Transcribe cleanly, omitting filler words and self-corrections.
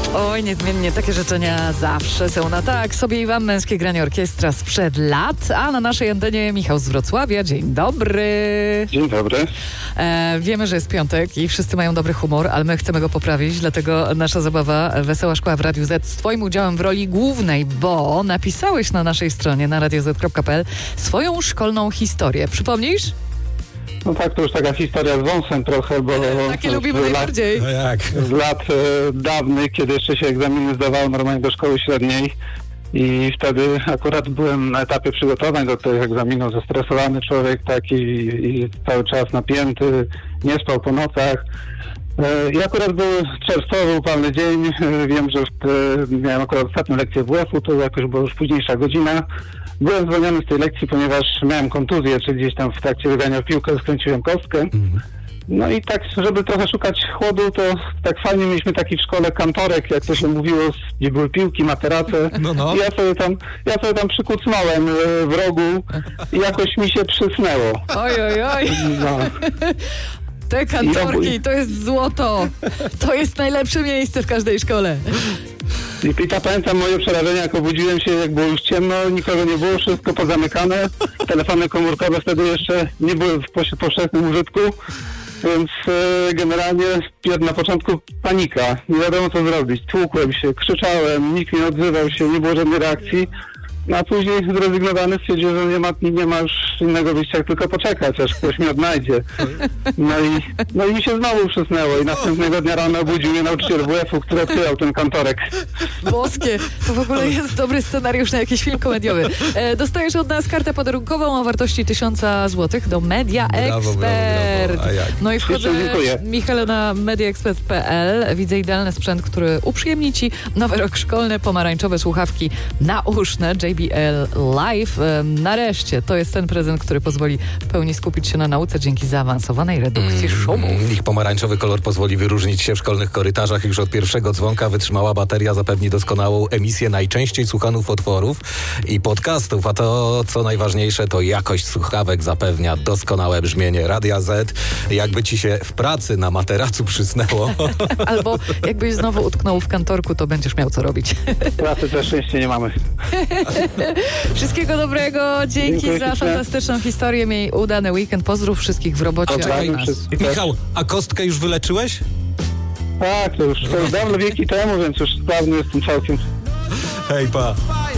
Oj, niezmiennie takie życzenia zawsze są na tak. Sobie i wam męskie granie orkiestra sprzed lat, a na naszej antenie Michał z Wrocławia. Dzień dobry. Dzień dobry. Wiemy, że jest piątek i wszyscy mają dobry humor, ale my chcemy go poprawić, dlatego nasza zabawa Wesoła Szkoła w Radiu Z z twoim udziałem w roli głównej, bo napisałeś na naszej stronie na radioz.pl swoją szkolną historię. Przypomnisz? No tak, to już taka historia z wąsem trochę, bo... Takie lubimy najbardziej. No jak? Z lat dawnych, kiedy jeszcze się egzaminy zdawało normalnie do szkoły średniej i wtedy akurat byłem na etapie przygotowań do tych egzaminów, zestresowany człowiek taki i cały czas napięty, nie spał po nocach. I akurat był czerwcowy, upalny dzień. Wiem, że miałem akurat ostatnią lekcję WF-u, to jakoś była już późniejsza godzina. Byłem zwolniony z tej lekcji, ponieważ miałem kontuzję, czyli gdzieś tam w trakcie wygrania w piłkę skręciłem kostkę. No i tak, żeby trochę szukać chłodu, to tak fajnie mieliśmy taki w szkole kantorek, jak to się mówiło, gdzie były piłki, materace. No. I ja sobie tam przykucnąłem w rogu i jakoś mi się przysnęło. Oj. No. Te kantorki, to jest złoto. To jest najlepsze miejsce w każdej szkole. I pamiętam moje przerażenia, jak obudziłem się, jak było już ciemno, nikogo nie było, wszystko pozamykane. Telefony komórkowe wtedy jeszcze nie były w powszechnym użytku, więc generalnie na początku panika. Nie wiadomo co zrobić. Tłukłem się, krzyczałem, nikt nie odzywał się, nie było żadnej reakcji. No a później zrezygnowany stwierdził, że nie ma już innego wyjścia, jak tylko poczekać, aż ktoś mnie odnajdzie. No i mi się znowu przysnęło i następnego dnia rano obudził mnie nauczyciel WF-u, który otwierał ten kantorek. Boskie, to w ogóle jest dobry scenariusz na jakiś film komediowy. Dostajesz od nas kartę podarunkową o wartości 1000 zł do Media Expert. Brawo. A jak? No i wchodzę, Dziękuję. Michale, na mediaexpert.pl. Widzę idealny sprzęt, który uprzyjemni ci nowy rok szkolny, pomarańczowe słuchawki nauszne JBL Live. Nareszcie, to jest ten prezent, który pozwoli w pełni skupić się na nauce dzięki zaawansowanej redukcji szumów. Ich pomarańczowy kolor pozwoli wyróżnić się w szkolnych korytarzach. Już od pierwszego dzwonka wytrzymała bateria zapewni doskonałą emisję najczęściej słuchanych utworów i podcastów, a to, co najważniejsze, to jakość słuchawek zapewnia doskonałe brzmienie. Radia Z, jakby ci się w pracy na materacu przysnęło. Albo jakbyś znowu utknął w kantorku, to będziesz miał co robić. Pracy też szczęście nie mamy. Wszystkiego dobrego, dzięki Dziękuję za ślicznie. fantastyczną historię, miej udany weekend, pozdrów wszystkich w robocie. Poczekaj, od nas. Michał, a kostkę już wyleczyłeś? Tak, to już dawno wieki temu, więc już dawno jestem całkiem... Hej, pa.